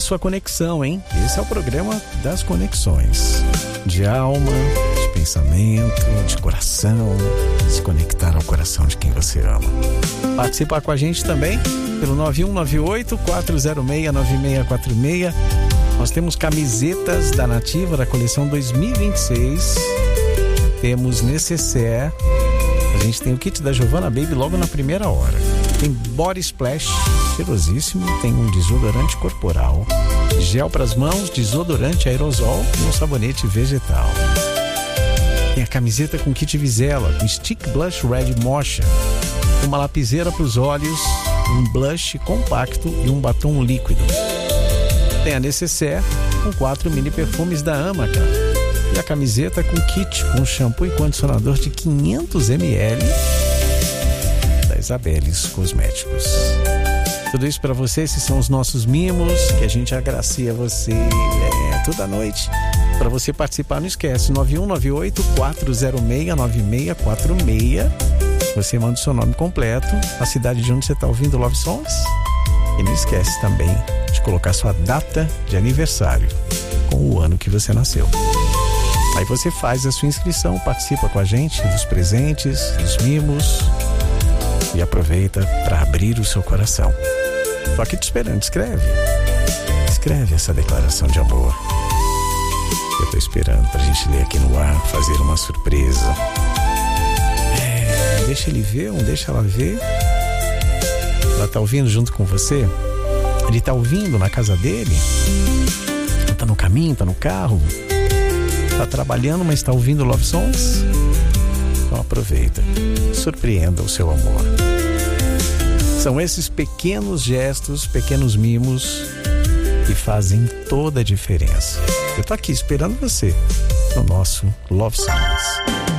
sua conexão, hein? Esse é o programa das conexões. De alma, de pensamento, de coração. Se conectar ao coração de quem você ama. Participar com a gente também pelo 9198-406-9646. Nós temos camisetas da Nativa da coleção 2026. Temos necessaire. A gente tem o kit da Giovanna Baby logo na primeira hora. Tem body splash, cheirosíssimo. Tem um desodorante corporal, gel para as mãos, desodorante aerosol e um sabonete vegetal. Tem a camiseta com kit Vizela, com stick blush red mocha, uma lapiseira para os olhos, um blush compacto e um batom líquido. Tem a necessaire com 4 mini perfumes da Amaca. E a camiseta com kit com shampoo e condicionador de 500 ml da Isabeles Cosméticos. Tudo isso para você, esses são os nossos mimos que a gente agracia você toda noite. Para você participar, não esquece, 9198-406-9646. Você manda o seu nome completo, a cidade de onde você está ouvindo Love Songs. E não esquece também de colocar sua data de aniversário com o ano que você nasceu. Aí você faz a sua inscrição, participa com a gente dos presentes, dos mimos e aproveita para abrir o seu coração. Tô aqui te esperando, escreve essa declaração de amor. Eu tô esperando pra gente ler aqui no ar, fazer uma surpresa. Deixa ele ver, não deixa ela ver. Ela tá ouvindo junto com você? Ele tá ouvindo na casa dele? Tá no caminho, tá no carro? Tá trabalhando, mas tá ouvindo Love Songs? Então aproveita, surpreenda o seu amor. São esses pequenos gestos, pequenos mimos que fazem toda a diferença. Eu tô aqui esperando você no nosso Love Songs.